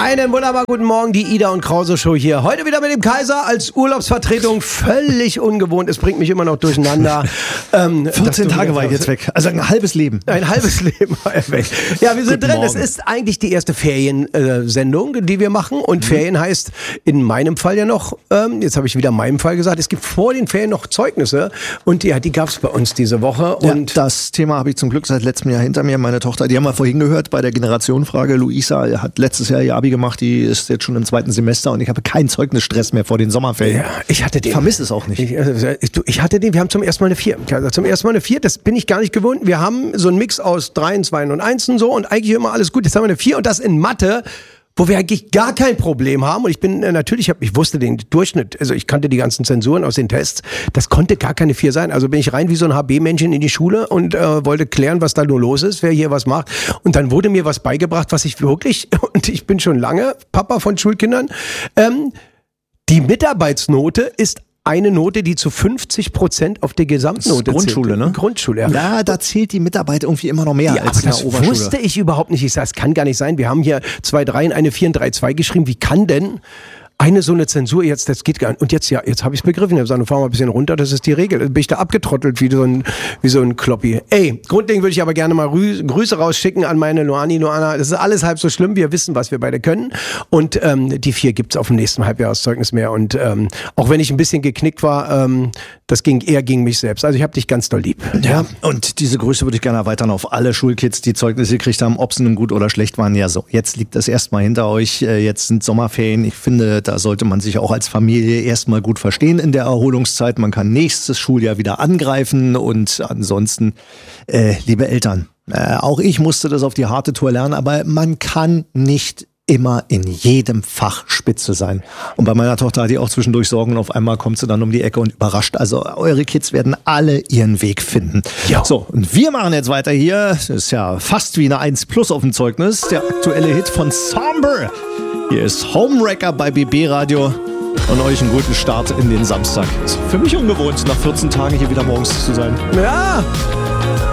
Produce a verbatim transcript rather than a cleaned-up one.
Einen wunderbar guten Morgen, die Ida und Krause Show hier. Heute wieder mit dem Kaiser als Urlaubsvertretung. Völlig ungewohnt. Es bringt mich immer noch durcheinander. Ähm, vierzehn Tage war ich jetzt weg. Also ein halbes Leben. Ein halbes Leben war er weg. Ja, wir sind Guten drin. Morgen. Es ist eigentlich die erste Feriensendung, die wir machen. Und mhm. Ferien heißt in meinem Fall ja noch, ähm, jetzt habe ich wieder in meinem Fall gesagt, es gibt vor den Ferien noch Zeugnisse. Und ja, die gab es bei uns diese Woche. Und ja, das Thema habe ich zum Glück seit letztem Jahr hinter mir. Meine Tochter, die haben wir vorhin gehört bei der Generationenfrage. Luisa hat letztes Jahr ihr Abi gemacht, die ist jetzt schon im zweiten Semester und ich habe keinen Zeugnisstress mehr vor den Sommerferien. Ja, ich hatte den. Ich vermisse es auch nicht. Ich, also, ich hatte den, wir haben zum ersten Mal eine vier. Also zum ersten Mal eine vier, das bin ich gar nicht gewohnt. Wir haben so einen Mix aus Dreien, Zweien und Einsen so und eigentlich immer alles gut. Jetzt haben wir eine vier und das in Mathe, wo wir eigentlich gar kein Problem haben. Und ich bin äh, natürlich, hab, ich wusste den Durchschnitt, also ich kannte die ganzen Zensuren aus den Tests. Das konnte gar keine vier sein. Also bin ich rein wie so ein H B-Männchen in die Schule und äh, wollte klären, was da nur los ist, wer hier was macht. Und dann wurde mir was beigebracht, was ich wirklich, und ich bin schon lange Papa von Schulkindern, ähm, die Mitarbeitsnote ist eine Note, die zu fünfzig Prozent auf die Gesamtnote zählt. Grundschule, ne? Grundschule, ja. Ja, da zählt die Mitarbeit irgendwie immer noch mehr ja, als aber in das der Oberschule. wusste ich überhaupt nicht. Ich sage, es kann gar nicht sein. Wir haben hier zwei Dreien, eine vier und drei zwei geschrieben. Wie kann denn eine so eine Zensur jetzt, das geht gar nicht. Und jetzt, ja, jetzt habe ich es begriffen. Ich habe gesagt, fahren wir ein bisschen runter, das ist die Regel. Dann bin ich da abgetrottelt wie so ein, wie so ein Kloppi. Ey, grundlegend würde ich aber gerne mal Rü- Grüße rausschicken an meine Loani, Loana. Das ist alles halb so schlimm. Wir wissen, was wir beide können. Und ähm, die vier gibt's auf dem nächsten Halbjahreszeugnis mehr. Und ähm, auch wenn ich ein bisschen geknickt war, ähm, das ging eher gegen mich selbst. Also ich habe dich ganz doll lieb. Ja, und diese Grüße würde ich gerne erweitern auf alle Schulkids, die Zeugnisse gekriegt haben, ob sie nun gut oder schlecht waren. Ja, so, jetzt liegt das erstmal hinter euch. Jetzt sind Sommerferien. Ich finde, da sollte man sich auch als Familie erstmal gut verstehen in der Erholungszeit. Man kann nächstes Schuljahr wieder angreifen und ansonsten, äh, liebe Eltern, äh, auch ich musste das auf die harte Tour lernen, aber man kann nicht immer in jedem Fach Spitze sein. Und bei meiner Tochter hat die auch zwischendurch Sorgen und auf einmal kommt sie dann um die Ecke und überrascht. Also eure Kids werden alle ihren Weg finden. Jo. So, und wir machen jetzt weiter hier. Das ist ja fast wie eine eins plus auf dem Zeugnis. Der aktuelle Hit von Somber. Hier ist Homewrecker bei B B Radio. Und euch einen guten Start in den Samstag. Ist für mich ungewohnt, nach vierzehn Tagen hier wieder morgens zu sein. Ja.